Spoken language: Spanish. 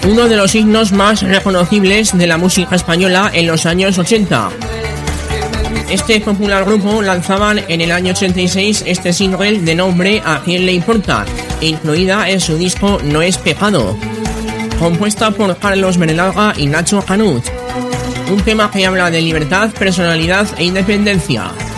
uno de los himnos más reconocibles de la música española en los años 80. Este popular grupo lanzaban en el año 86 este single de nombre ¿A quién le importa?, incluida en su disco No es pecado, compuesta por Carlos Berlanga y Nacho Canut. Un tema que habla de libertad, personalidad e independencia.